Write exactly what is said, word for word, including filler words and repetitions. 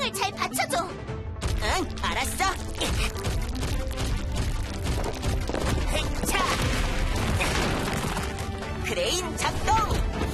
힘을 잘 받쳐줘. 응, 알았어. 행차. 크레인 작동.